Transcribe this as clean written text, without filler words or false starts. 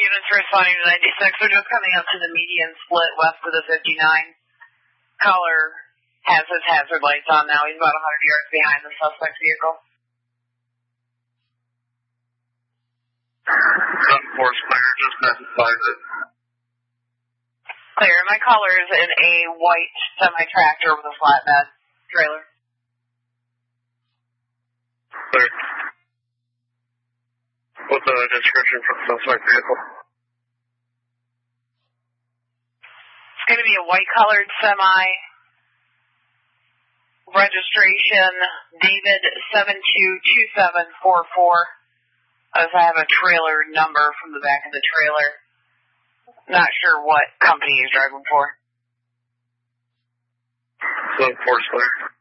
units responding to 96. We're just coming up to the median split west of the 59. Caller has his hazard lights on now. He's about 100 yards behind the suspect vehicle. 7-4 clear, just specifies it. Clear. My caller is in a white semi-tractor with a flatbed trailer. Clear. What's the description for the suspect vehicle? It's going to be a white-colored semi. Registration David 722744. I have a trailer number from the back of the trailer. Not sure what company he's driving for. 7-4 clear.